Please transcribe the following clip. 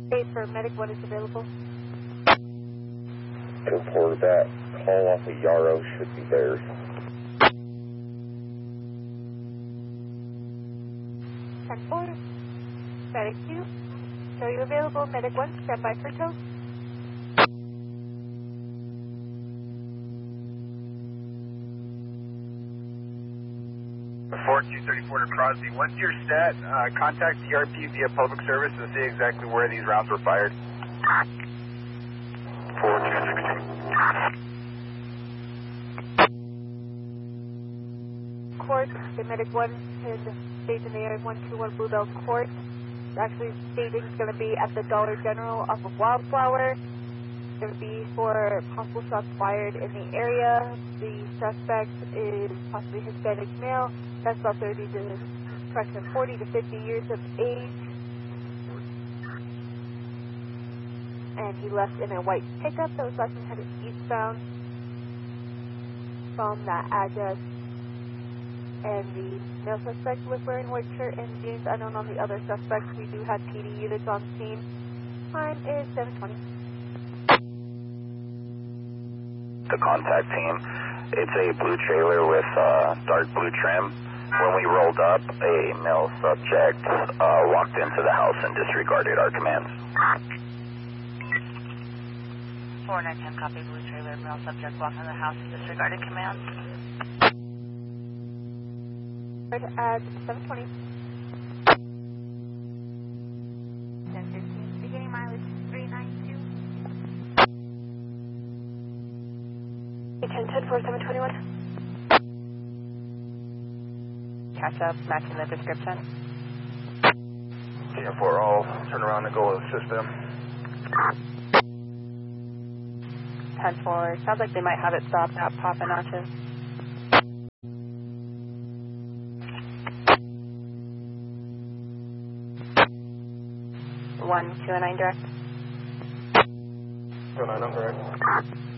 Hey, for Medic 1 is available. For that call off of Yarrow should be there. 10-4. Medic 2. Show you available. Medic 1, stand by for tow. 4234 to Crosby. Once your stat, contact TRP via public service to see exactly where these rounds were fired. 4216. Court, the Medic 1 is staged in the area 121 Bluebell Court. Actually, staging is going to be at the Dollar General off of Wildflower. It's going to be for possible shots fired in the area. The suspect is possibly Hispanic male. That's about 40 to 50 years of age. And he left in a white pickup that was last time headed eastbound from that address. And the male suspect was wearing a white shirt and jeans unknown on the other suspects. We do have PD units on scene. Time is 7:20. The contact team, it's a blue trailer with dark blue trim. When we rolled up, a male subject walked into the house and disregarded our commands. 4910, copy, blue trailer, male subject walked into the house and disregarded commands. At 7:20. 10:15, beginning mileage 392. 1010 for 721. Catch up, matching the description. Team 4, all turn around and go assist them. 10-4, sounds like they might have it stopped at Papa Notches. 129 direct. 29 direct.